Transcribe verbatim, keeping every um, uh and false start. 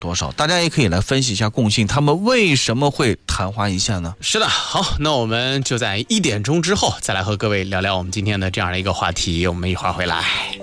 多少？大家也可以来分析一下共性，他们为什么会昙花一现呢？ 是的，好，那我们就在一点钟之后再来和各位聊聊我们今天的这样的一个话题，我们一会儿回来。